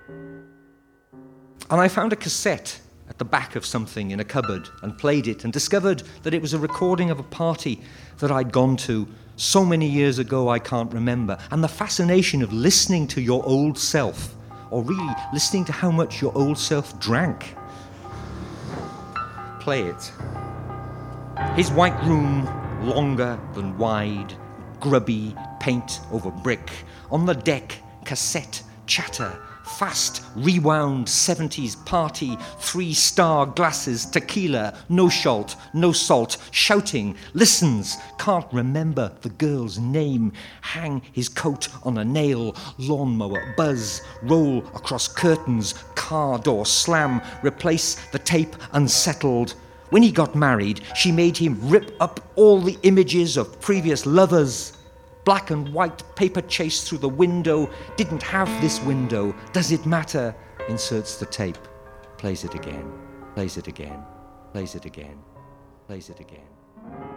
And I found a cassette at the back of something in a cupboard and played it and discovered that it was a recording of a party that I'd gone to so many years ago I can't remember. And the fascination of listening to your old self, or really listening to how much your old self drank. Play it. His white room, longer than wide, grubby, paint over brick. On the deck, cassette, chatter, fast, rewound 70s party, 3-star glasses, tequila, no shalt, no salt, shouting, listens, can't remember the girl's name, hang his coat on a nail, lawnmower, buzz, roll across curtains, car door slam, replace the tape unsettled. When he got married, she made him rip up all the images of previous lovers. Black and white paper chase through the window, didn't have this window, does it matter? Inserts the tape, plays it again, plays it again, plays it again, plays it again.